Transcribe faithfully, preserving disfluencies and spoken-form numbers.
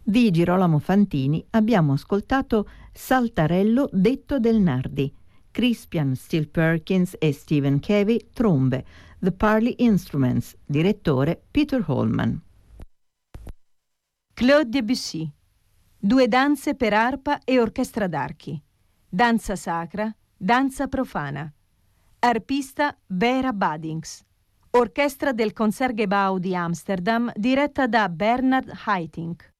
Di Girolamo Fantini abbiamo ascoltato Saltarello detto del Nardi, Crispian Steele Perkins e Stephen Cavey, trombe, The Parley Instruments, direttore Peter Holman. Claude Debussy, due danze per arpa e orchestra d'archi, danza sacra, danza profana, arpista Vera Badings, orchestra del Concertgebouw di Amsterdam diretta da Bernard Haitink.